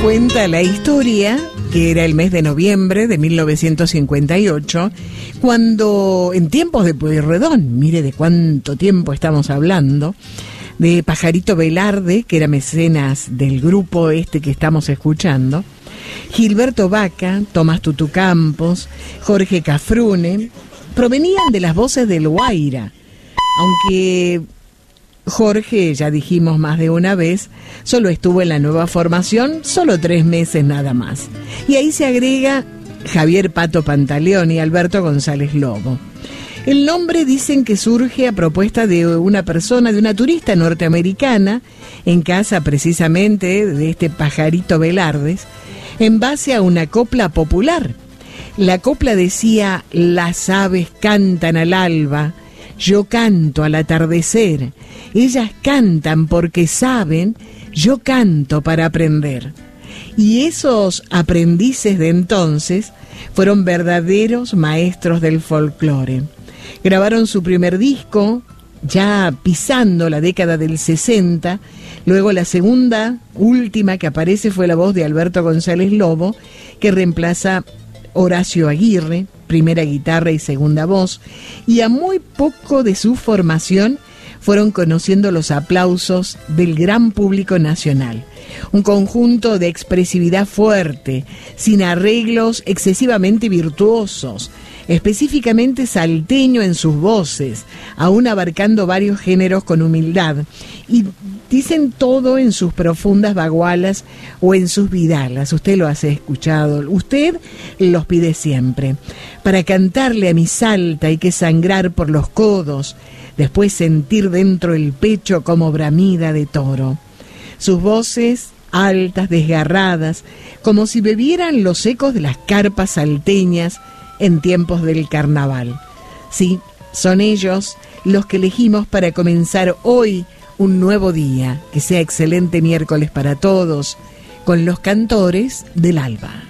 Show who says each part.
Speaker 1: Cuenta la historia que era el mes de noviembre de 1958, cuando en tiempos de Pueyrredón, mire de cuánto tiempo estamos hablando, de Pajarito Velarde, que era mecenas del grupo este que estamos escuchando, Gilberto Vaca, Tomás Tutu Campos, Jorge Cafrune, provenían de las voces del Guaira, aunque Jorge, ya dijimos más de una vez, solo estuvo en la nueva formación solo 3 meses nada más. Y ahí se agrega Javier Pato Pantaleón y Alberto González Lobo. El nombre dicen que surge a propuesta de una persona, de una turista norteamericana, en casa precisamente de este Pajarito Velardes, en base a una copla popular. La copla decía: las aves cantan al alba, yo canto al atardecer, ellas cantan porque saben, yo canto para aprender. Y esos aprendices de entonces fueron verdaderos maestros del folclore. Grabaron su primer disco, ya pisando la década del 60, luego la segunda, última que aparece fue la voz de Alberto González Lobo, que reemplaza Horacio Aguirre, primera guitarra y segunda voz, y a muy poco de su formación fueron conociendo los aplausos del gran público nacional. Un conjunto de expresividad fuerte, sin arreglos excesivamente virtuosos, específicamente salteño en sus voces, aún abarcando varios géneros con humildad, y dicen todo en sus profundas bagualas o en sus vidalas. Usted lo ha escuchado, usted los pide siempre. Para cantarle a mi Salta hay que sangrar por los codos, después sentir dentro el pecho como bramida de toro. Sus voces altas, desgarradas, como si bebieran los ecos de las carpas salteñas en tiempos del carnaval. Sí, son ellos los que elegimos para comenzar hoy un nuevo día. Que sea excelente miércoles para todos, con los cantores del alba.